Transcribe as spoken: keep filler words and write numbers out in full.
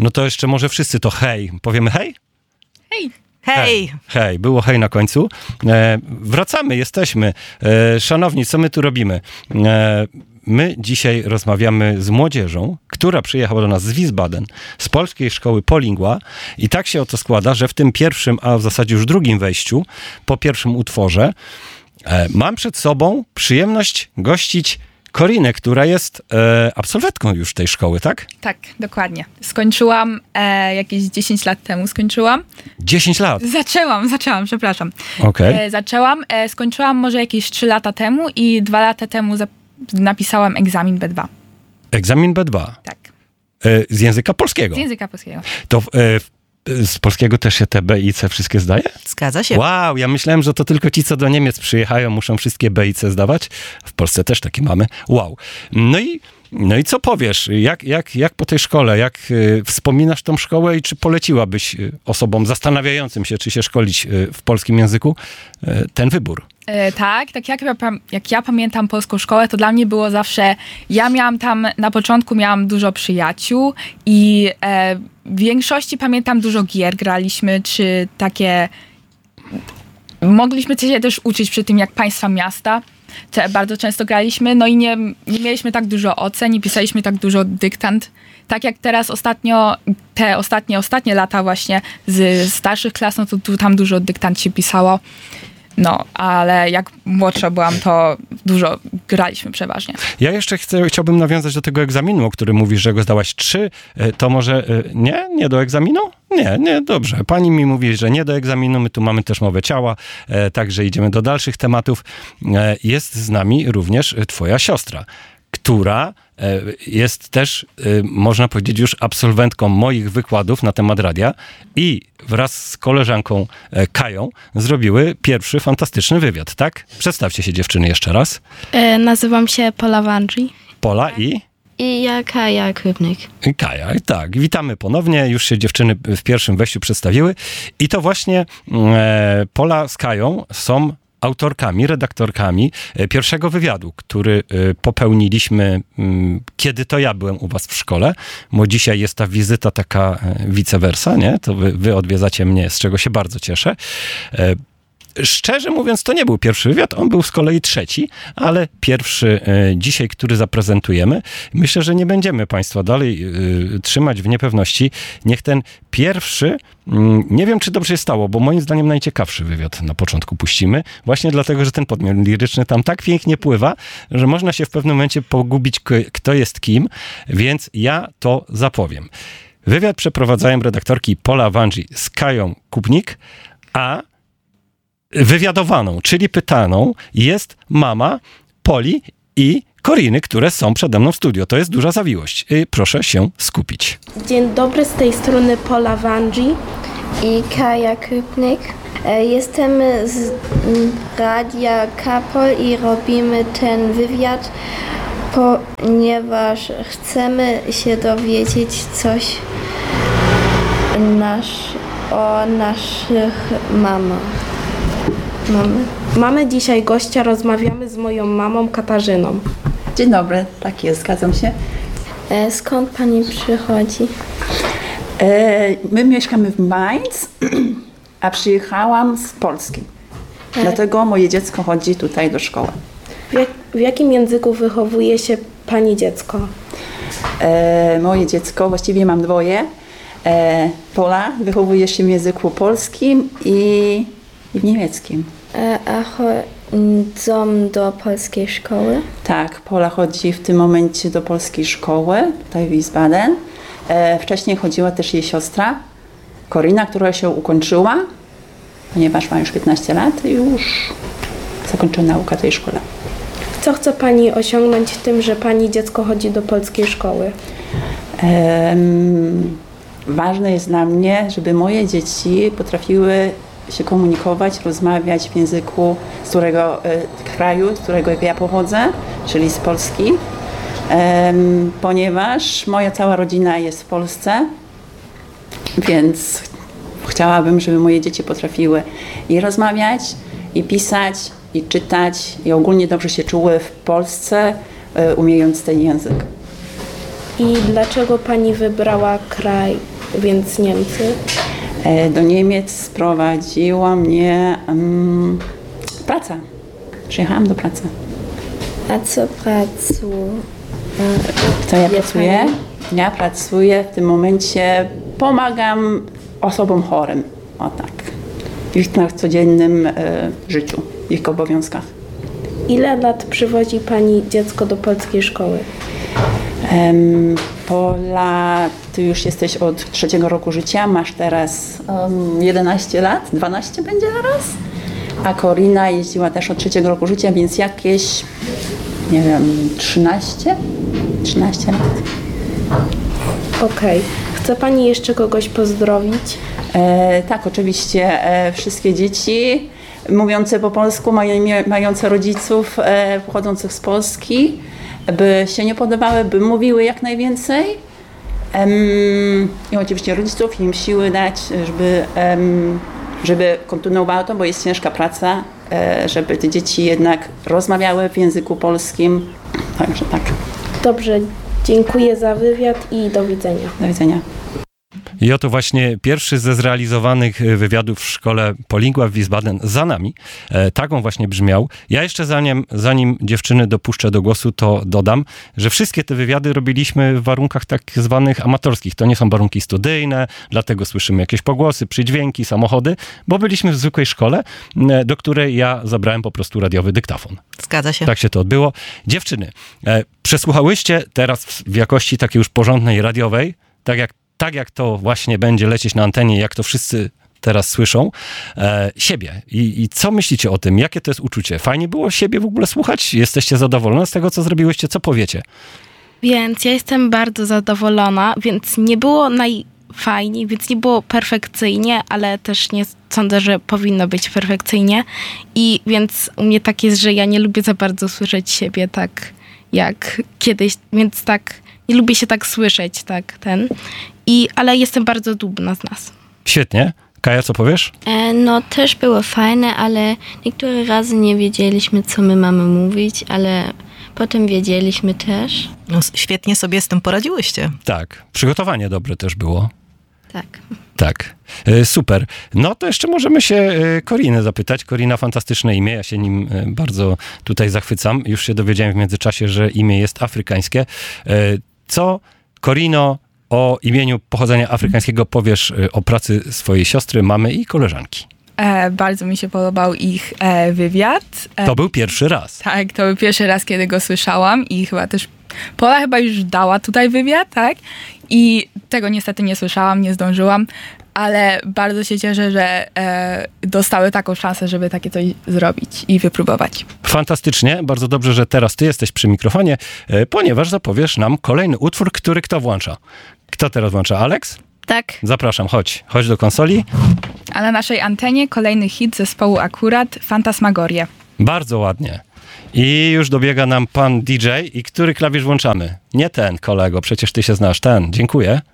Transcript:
no to jeszcze może wszyscy to hej. Powiemy hej? Hej! Hej! Hej, hej. Było hej na końcu. E, wracamy, jesteśmy. E, szanowni, co my tu robimy? E, my dzisiaj rozmawiamy z młodzieżą, która przyjechała do nas z Wiesbaden, z polskiej szkoły Polingua i tak się oto składa, że w tym pierwszym, a w zasadzie już drugim wejściu, po pierwszym utworze, e, mam przed sobą przyjemność gościć Korinę, która jest e, absolwentką już tej szkoły, tak? Tak, dokładnie. Skończyłam e, jakieś dziesięć lat temu, skończyłam. dziesięć lat. Zaczęłam, zaczęłam, przepraszam. Okej. E, zaczęłam, e, skończyłam może jakieś trzy lata temu i dwa lata temu zap- napisałam egzamin B dwa. Egzamin B dwa. Tak, E, z języka polskiego. z języka polskiego. To e, z polskiego też się te B i C wszystkie zdaje? Zgadza się. Wow, ja myślałem, że to tylko ci, co do Niemiec przyjechają, muszą wszystkie B i C zdawać. W Polsce też takie mamy. Wow. No i, no i co powiesz? Jak, jak, jak po tej szkole? Jak y, wspominasz tą szkołę i czy poleciłabyś y, osobom zastanawiającym się, czy się szkolić y, w polskim języku, y, ten wybór? E, tak, tak jak ja, pam- jak ja pamiętam polską szkołę, to dla mnie było zawsze, ja miałam tam, na początku miałam dużo przyjaciół i e, w większości pamiętam dużo gier graliśmy, czy takie, mogliśmy się też uczyć przy tym jak państwa miasta, co bardzo często graliśmy, no i nie, nie mieliśmy tak dużo ocen, nie pisaliśmy tak dużo dyktant. Tak jak teraz ostatnio, te ostatnie, ostatnie lata właśnie z starszych klas, no to tu, tam dużo dyktant się pisało. No, ale jak młodsza byłam, to dużo graliśmy przeważnie. Ja jeszcze chcę, chciałbym nawiązać do tego egzaminu, o którym mówisz, że go zdałaś. Czy y, to może y, nie? Nie do egzaminu? Nie, nie, dobrze. Pani mi mówi, że nie do egzaminu. My tu mamy też mowę ciała, e, także idziemy do dalszych tematów. E, jest z nami również twoja siostra, która e, jest też, e, można powiedzieć, już absolwentką moich wykładów na temat radia i wraz z koleżanką e, Kają zrobiły pierwszy fantastyczny wywiad, tak? Przedstawcie się dziewczyny jeszcze raz. E, nazywam się Pola Wandrzy. Pola i... I ja Kaja Krybnik. I Kaja, tak. Witamy ponownie. Już się dziewczyny w pierwszym wejściu przedstawiły. I to właśnie e, Pola z Kają są autorkami, redaktorkami e, pierwszego wywiadu, który e, popełniliśmy, m, kiedy to ja byłem u was w szkole, bo dzisiaj jest ta wizyta taka e, vice versa, nie? To wy, wy odwiedzacie mnie, z czego się bardzo cieszę. E, Szczerze mówiąc, to nie był pierwszy wywiad, on był z kolei trzeci, ale pierwszy e, dzisiaj, który zaprezentujemy. Myślę, że nie będziemy Państwa dalej e, trzymać w niepewności. Niech ten pierwszy, mm, nie wiem, czy dobrze się stało, bo moim zdaniem najciekawszy wywiad na początku puścimy, właśnie dlatego, że ten podmiot liryczny tam tak pięknie pływa, że można się w pewnym momencie pogubić, k- kto jest kim, więc ja to zapowiem. Wywiad przeprowadzają redaktorki Pola Wandrzy z Kają Kupnik, a wywiadowaną, czyli pytaną jest mama Poli i Koriny, które są przede mną w studio. To jest duża zawiłość. Proszę się skupić. Dzień dobry, z tej strony Pola Wandrzy i Kaja Krybnik. Jestem z Radia Kapol i robimy ten wywiad, ponieważ chcemy się dowiedzieć coś nasz, o naszych mamach. Mamy. Mamy dzisiaj gościa, rozmawiamy z moją mamą Katarzyną. Dzień dobry, tak jest, zgadzam się. E, skąd pani przychodzi? E, my mieszkamy w Mainz, a przyjechałam z Polski. E. Dlatego moje dziecko chodzi tutaj do szkoły. W, jak, w jakim języku wychowuje się pani dziecko? E, moje dziecko, właściwie mam dwoje. E, Pola wychowuje się w języku polskim i, i w niemieckim. E, a chodzą do polskiej szkoły? Tak, Pola chodzi w tym momencie do polskiej szkoły, tutaj w Wiesbaden. E, wcześniej chodziła też jej siostra, Korina, która się ukończyła, ponieważ ma już piętnaście lat i już zakończyła naukę w tej szkole. Co chce pani osiągnąć tym, że pani dziecko chodzi do polskiej szkoły? E, ważne jest dla mnie, żeby moje dzieci potrafiły się komunikować, rozmawiać w języku, z którego e, kraju, z którego ja pochodzę, czyli z Polski, e, ponieważ moja cała rodzina jest w Polsce, więc chciałabym, żeby moje dzieci potrafiły i rozmawiać, i pisać, i czytać, i ogólnie dobrze się czuły w Polsce, e, umiejąc ten język. I dlaczego pani wybrała kraj więc Niemcy? E, Do Niemiec sprowadziła mnie um, praca. Przyjechałam do pracy. A co pracu? Co ja Wie pracuję? pani? Ja pracuję w tym momencie, pomagam osobom chorym. O tak. W ich na codziennym e, życiu, w ich obowiązkach. Ile lat przywozi pani dziecko do polskiej szkoły? Em, Pola, ty już jesteś od trzeciego roku życia, masz teraz um, jedenaście lat, dwanaście będzie zaraz. A Korina jeździła też od trzeciego roku życia, więc jakieś, nie wiem, trzynaście? trzynaście lat. Okej. Chce pani jeszcze kogoś pozdrowić? E, tak, oczywiście e, wszystkie dzieci mówiące po polsku, mają, mające rodziców e, pochodzących z Polski, by się nie podobały, by mówiły jak najwięcej. Em, I oczywiście rodziców im siły dać, żeby, em, żeby kontynuowały to, bo jest ciężka praca, e, żeby te dzieci jednak rozmawiały w języku polskim. Także tak. Dobrze, dziękuję za wywiad i do widzenia. Do widzenia. I oto właśnie pierwszy ze zrealizowanych wywiadów w szkole Polingua w Wiesbaden za nami. E, tak on właśnie brzmiał. Ja jeszcze zanim, zanim dziewczyny dopuszczę do głosu, to dodam, że wszystkie te wywiady robiliśmy w warunkach tak zwanych amatorskich. To nie są warunki studyjne, dlatego słyszymy jakieś pogłosy, przydźwięki, samochody, bo byliśmy w zwykłej szkole, e, do której ja zabrałem po prostu radiowy dyktafon. Zgadza się. Tak się to odbyło. Dziewczyny, e, przesłuchałyście teraz w, w jakości takiej już porządnej radiowej, tak jak tak jak to właśnie będzie lecieć na antenie, jak to wszyscy teraz słyszą, e, siebie. I, I co myślicie o tym? Jakie to jest uczucie? Fajnie było siebie w ogóle słuchać? Jesteście zadowolone z tego, co zrobiłyście? Co powiecie? Więc ja jestem bardzo zadowolona, więc nie było najfajniej, więc nie było perfekcyjnie, ale też nie sądzę, że powinno być perfekcyjnie. I więc u mnie tak jest, że ja nie lubię za bardzo słyszeć siebie tak jak kiedyś, więc tak nie lubię się tak słyszeć, tak, ten. I, ale jestem bardzo dumna z nas. Świetnie. Kaja, co powiesz? E, no też było fajne, ale niektóre razy nie wiedzieliśmy, co my mamy mówić, ale potem wiedzieliśmy też. No, świetnie sobie z tym poradziłyście. Tak. Przygotowanie dobre też było. Tak. Tak. E, super. No to jeszcze możemy się e, Koriny zapytać. Korina, fantastyczne imię. Ja się nim e, bardzo tutaj zachwycam. Już się dowiedziałem w międzyczasie, że imię jest afrykańskie. E, co, Korino, o imieniu pochodzenia afrykańskiego powiesz e, o pracy swojej siostry, mamy i koleżanki? E, bardzo mi się podobał ich e, wywiad. E, To był pierwszy raz. Tak, to był pierwszy raz, kiedy go słyszałam i chyba też Pola chyba już dała tutaj wywiad, tak? I tego niestety nie słyszałam, nie zdążyłam, ale bardzo się cieszę, że e, dostały taką szansę, żeby takie coś zrobić i wypróbować. Fantastycznie, bardzo dobrze, że teraz ty jesteś przy mikrofonie, e, ponieważ zapowiesz nam kolejny utwór, który kto włącza? Kto teraz włącza? Alex? Tak. Zapraszam, chodź. Chodź do konsoli. A na naszej antenie kolejny hit zespołu Akurat, Fantasmagorie. Bardzo ładnie. I już dobiega nam pan D J. I który klawisz włączamy? Nie ten, kolego, przecież ty się znasz. Ten. Dziękuję.